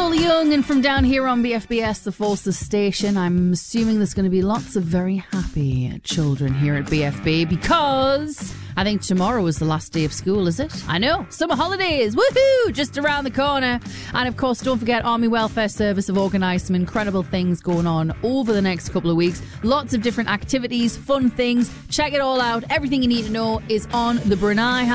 Paul Young, and from down here on BFBS, the Forces station, I'm assuming there's going to be lots of very happy children here at BFB because I think tomorrow is the last day of school, is it? I know, summer holidays, woohoo, just around the corner. And of course, don't forget, Army Welfare Service have organised some incredible things going on over the next couple of weeks. Lots of different activities, fun things. Check it all out. Everything you need to know is on the Brunei